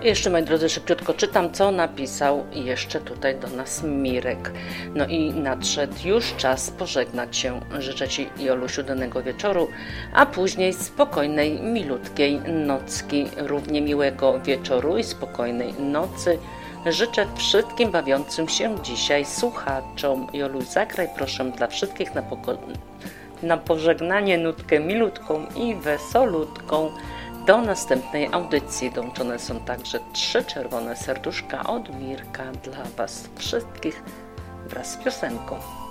Jeszcze, moi drodzy, szybciutko czytam, co napisał jeszcze tutaj do nas Mirek. No i nadszedł już czas pożegnać się. Życzę Ci, Jolusiu, danego wieczoru, a później spokojnej, milutkiej nocki. Równie miłego wieczoru i spokojnej nocy życzę wszystkim bawiącym się dzisiaj słuchaczom. Joluś, zagraj proszę dla wszystkich na pożegnanie nutkę milutką i wesolutką. Do następnej audycji dołączone są także 3 czerwone serduszka od Mirka dla Was wszystkich wraz z piosenką.